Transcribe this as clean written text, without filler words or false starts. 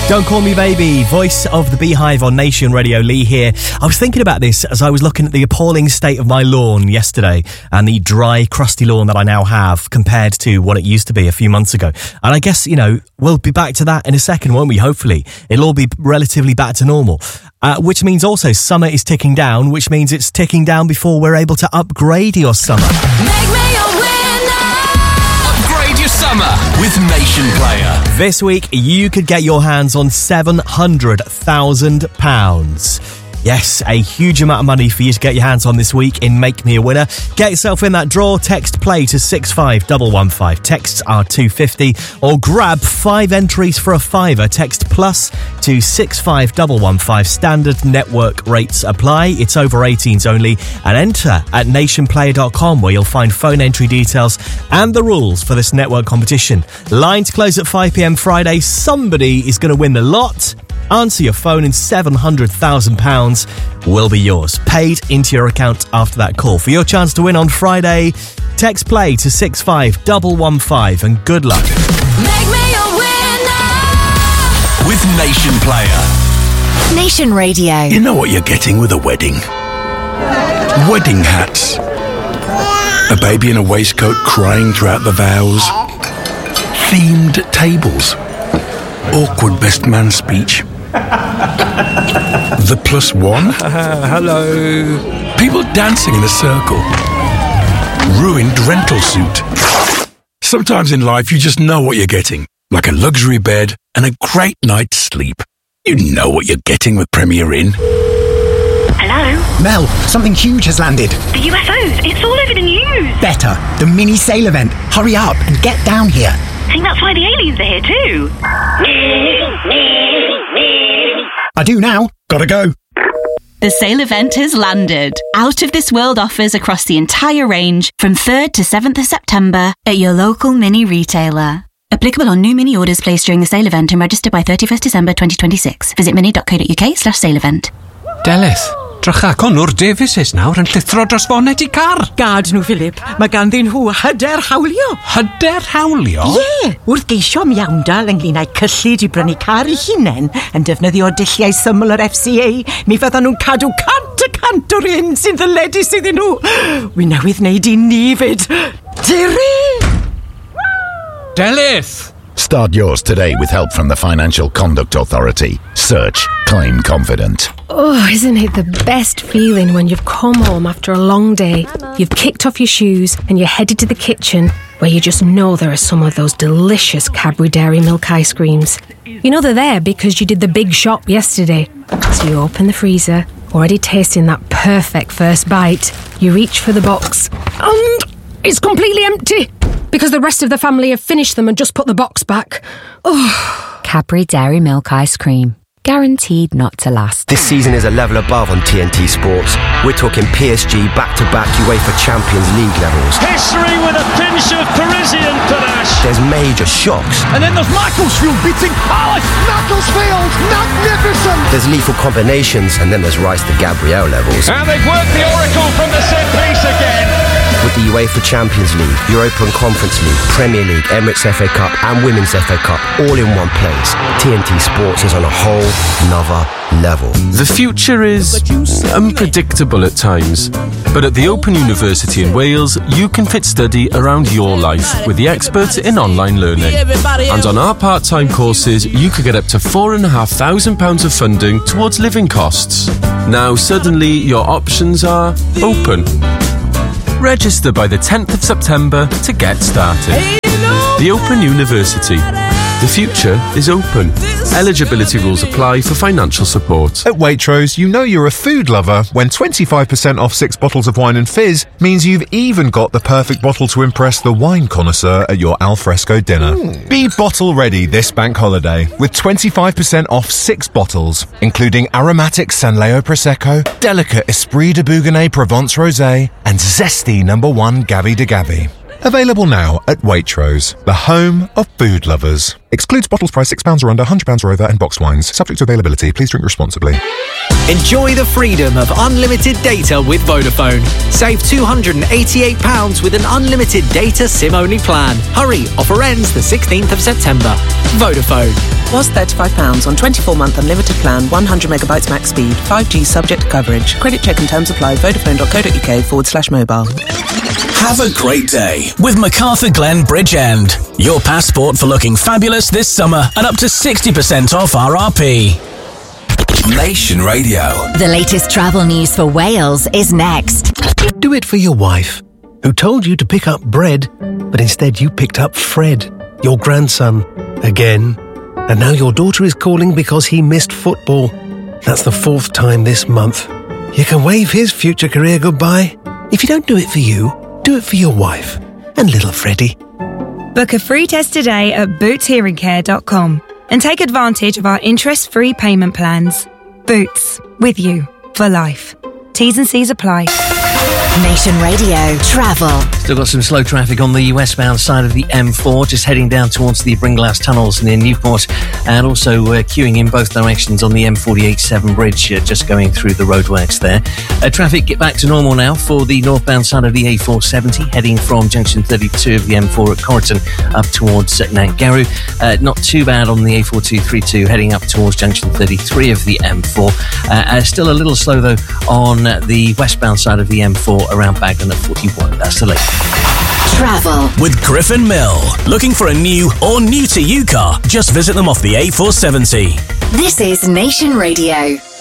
Don't Call Me Baby, voice of the Beehive on Nation Radio. Lee here. I was thinking about this as I was looking at the appalling state of my lawn yesterday and the dry, crusty lawn that I now have compared to what it used to be a few months ago. And I guess, we'll be back to that in a second, won't we? Hopefully. It'll all be relatively back to normal. Which means also summer is ticking down, which means it's ticking down before we're able to upgrade your summer. Make me a winner! Upgrade your summer with Nation Player. This week, you could get your hands on £700,000. Yes, a huge amount of money for you to get your hands on this week in Make Me a Winner. Get yourself in that draw. Text play to 65115. Texts are $2.50. Or grab 5 entries for a £5. Text plus to 65115. Standard network rates apply. It's over 18s only. And enter at nationplayer.com, where you'll find phone entry details and the rules for this network competition. Lines close at 5 p.m. Friday. Somebody is going to win the lot. Answer your phone and £700,000 will be yours, paid into your account after that call. For your chance to win on Friday, text play to 65115 and good luck. Make me a winner! With Nation Player. Nation Radio. You know what you're getting with a wedding? Wedding hats. A baby in a waistcoat crying throughout the vows. Themed tables. Awkward best man speech. The plus one. Hello. People dancing in a circle. Ruined rental suit. Sometimes in life you just know what you're getting. Like a luxury bed and a great night's sleep. You know what you're getting with Premier Inn. Hello? Mel, something huge has landed. The UFOs. It's all over the news. Better. The mini sail event. Hurry up and get down here. I think that's why the aliens are here too. I do now. Gotta go. The sale event has landed. Out of This World offers across the entire range from 3rd to 7th of September at your local mini retailer. Applicable on new mini orders placed during the sale event and registered by 31st December 2026. Visit mini.co.uk/sale event. Delith, drychacon o'r Davises nawr yn llithro dros foned I car. Gad nhw, Philip. Mae ganddyn nhw hyder hawlio. Hyder hawlio? Wrth geisio miawndal ynglyn â'i cyllid I brynu car I hunain yn defnyddio dulliau syml yr FCA, mi fyddan nhw'n cadw cant y cant o'r hyn sy'n ddyledus iddyn nhw. Wi newydd wneud I ni fyd. Diri! Delith! Start yours today with help from the Financial Conduct Authority. Search Claim Confident. Oh, isn't it the best feeling when you've come home after a long day, you've kicked off your shoes and you're headed to the kitchen where you just know there are some of those delicious Cadbury Dairy Milk ice creams. You know they're there because you did the big shop yesterday. So you open the freezer, already tasting that perfect first bite. You reach for the box and it's completely empty because the rest of the family have finished them and just put the box back. Oh. Cadbury Dairy Milk Ice Cream. Guaranteed not to last. This season is a level above on TNT Sports. We're talking PSG back-to-back UEFA Champions League levels. History with a pinch of Parisian panache. There's major shocks. And then there's Macclesfield beating Palace. Macclesfield, magnificent. There's lethal combinations, and then there's Rice to Gabriel levels. And they've worked the oracle from the set piece again. With the UEFA Champions League, Europa and Conference League, Premier League, Emirates FA Cup and Women's FA Cup all in one place, TNT Sports is on a whole nother level. The future is unpredictable at times, but at the Open University in Wales, you can fit study around your life with the experts in online learning. And on our part-time courses, you could get up to £4,500 of funding towards living costs. Now suddenly your options are open. Register by the 10th of September to get started. The Open University. The future is open. Eligibility rules apply for financial support. At Waitrose, you know you're a food lover when 25% off 6 bottles of wine and fizz means you've even got the perfect bottle to impress the wine connoisseur at your alfresco dinner. Be bottle ready this bank holiday with 25% off 6 bottles, including aromatic Sanleo Prosecco, delicate Esprit de Bougonnet Provence Rosé, and zesty No. 1 Gavi de Gavi. Available now at Waitrose, the home of food lovers. Excludes bottles priced £6 or under, £100 or over, and boxed wines. Subject to availability. Please drink responsibly. Enjoy the freedom of unlimited data with Vodafone. Save £288 with an unlimited data SIM-only plan. Hurry, offer ends the 16th of September. Vodafone. Was £35 on 24-month unlimited plan, 100 megabytes max speed, 5G subject to coverage. Credit check and terms apply. Vodafone.co.uk/mobile. Have a great day with MacArthur Glen Bridgend. Your passport for looking fabulous this summer and up to 60% off RRP. Nation Radio. The latest travel news for Wales is next. Do it for your wife, who told you to pick up bread, but instead you picked up Fred, your grandson, again. And now your daughter is calling because he missed football. That's the 4th time this month. You can wave his future career goodbye. If you don't do it for you, do it for your wife and little Freddie. Book a free test today at bootshearingcare.com and take advantage of our interest-free payment plans. Boots, with you for life. T's and C's apply. Nation Radio Travel. Still got some slow traffic on the westbound side of the M4, just heading down towards the Bringlass tunnels near Newport, and also queuing in both directions on the M48-7 bridge, just going through the roadworks there. Traffic get back to normal now for the northbound side of the A470, heading from junction 32 of the M4 at Corriton up towards Nantgarw. Not too bad on the A4232, heading up towards junction 33 of the M4. Still a little slow though on the westbound side of the M4 around Bagden at 41. That's the latest. Travel with Griffin Mill. Looking for a new or new to you car? Just visit them off the A470. This is Nation Radio.